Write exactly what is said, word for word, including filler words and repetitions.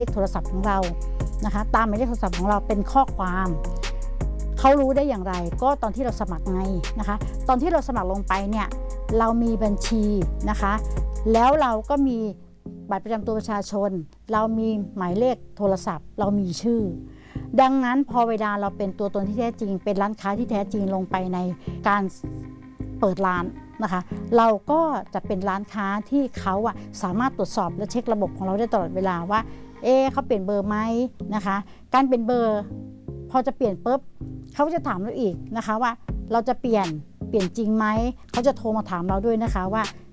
เลขโทรศัพท์ของเรานะคะตามหมายเลขโทรศัพท์ของเราเป็นข้อความเขารู้ได้อย่างไรก็ตอนที่เราสมัครไงนะคะตอนที่เราสมัครลงไปเนี่ยเรามีบัญชีนะคะแล้วเราก็มีบัตรประจำตัวประชาชนเรามีหมายเลขโทรศัพท์เรามีชื่อดังนั้นพอเวลาเราเป็นตัวตนที่แท้จริงเป็นร้านค้าที่แท้จริงลงไปในการเปิดร้านนะคะเราก็จะเป็นร้านค้าที่เขาอะสามารถตรวจสอบและเช็คระบบของเราได้ตลอดเวลาว่าเอ๊ะเขาเปลี่ยนเบอร์ไหมนะคะการเป็นเบอร์พอจะเปลี่ยนปุ๊บเขาจะถามเราอีกนะคะว่าเราจะเปลี่ยนเปลี่ยนจริงไหมเขาจะโทรมาถามเราด้วยนะคะว่า